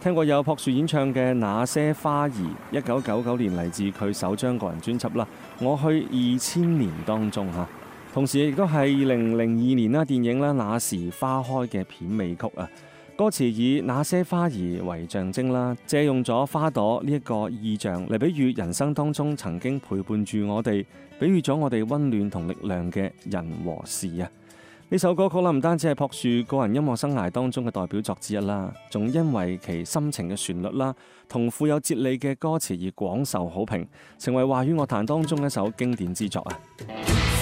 聽過有朴樹演唱嘅《那些花兒》，1999年嚟自佢首張個人專輯啦。我去2000年當中嚇，同時亦都係2002年啦電影啦《那時花開》嘅片尾曲啊。歌詞以那些花兒為象徵啦，借用咗花朵呢一個意象嚟比喻人生當中曾經陪伴住我哋，比喻咗我哋溫暖同力量嘅人和事啊。呢首歌曲啦，唔單止係朴樹個人音樂生涯當中嘅代表作之一啦，仲因為其深情嘅旋律啦，同富有哲理嘅歌詞而廣受好評，成為華語樂壇當中一首經典之作啊。